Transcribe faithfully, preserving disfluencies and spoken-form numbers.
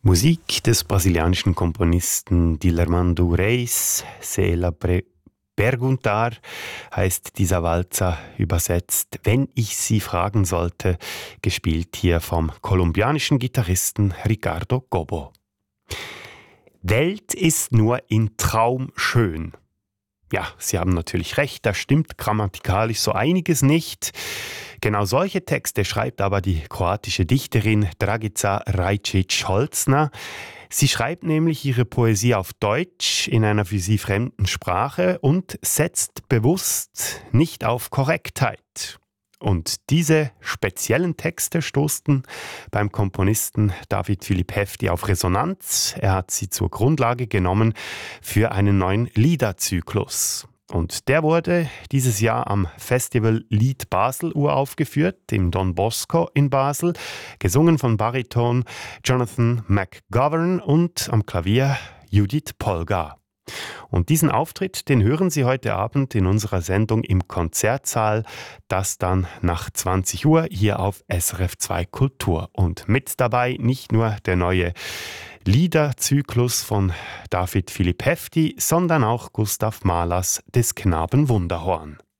Musik des brasilianischen Komponisten Guilhermando Reis, Se la pre- Perguntar heißt dieser Walzer übersetzt, wenn ich Sie fragen sollte, gespielt hier vom kolumbianischen Gitarristen Ricardo Cobo. Welt ist nur in Traum schön. Ja, Sie haben natürlich recht, da stimmt grammatikalisch so einiges nicht. Genau solche Texte schreibt aber die kroatische Dichterin Dragica Rajčić-Holzner. Sie schreibt nämlich ihre Poesie auf Deutsch in einer für sie fremden Sprache und setzt bewusst nicht auf Korrektheit. Und diese speziellen Texte stoßen beim Komponisten David Philipp Hefti auf Resonanz. Er hat sie zur Grundlage genommen für einen neuen Liederzyklus. Und der wurde dieses Jahr am Festival Lied Basel uraufgeführt, im Don Bosco in Basel, gesungen von Bariton Jonathan McGovern und am Klavier Judith Polgar. Und diesen Auftritt, den hören Sie heute Abend in unserer Sendung im Konzertsaal, das dann nach zwanzig Uhr hier auf S R F zwei Kultur. Und mit dabei nicht nur der neue Liederzyklus von David Philipp Hefti, sondern auch Gustav Mahlers Des Knaben Wunderhorn.